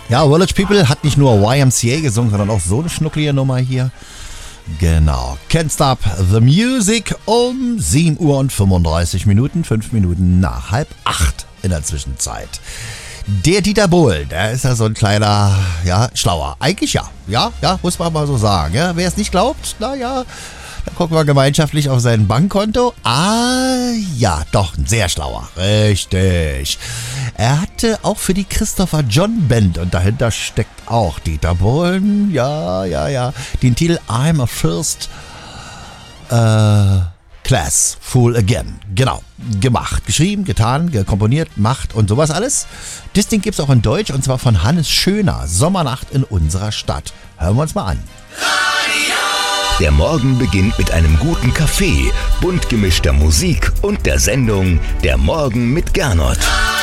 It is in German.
Ja, Village People hat nicht nur YMCA gesungen, sondern auch so eine schnucklige Nummer hier. Genau. Can't Stop the Music um 7 Uhr und 35 Minuten, 5 Minuten nach 7:30 in der Zwischenzeit. Der Dieter Bohlen, der ist ja so ein kleiner, ja, Schlauer. Eigentlich ja. Ja, muss man mal so sagen. Ja. Wer es nicht glaubt, naja, dann gucken wir gemeinschaftlich auf sein Bankkonto. Ah, ja, doch, ein sehr schlauer. Richtig. Er hatte auch für die Christopher John Band, und dahinter steckt auch Dieter Bohlen, ja, den Titel I'm a First Class Fool Again. Genau, gemacht, geschrieben, getan, komponiert, macht und sowas alles. Das Ding gibt's auch in Deutsch, und zwar von Hannes Schöner, Sommernacht in unserer Stadt. Hören wir uns mal an. Der Morgen beginnt mit einem guten Kaffee, bunt gemischter Musik und der Sendung Der Morgen mit Gernot.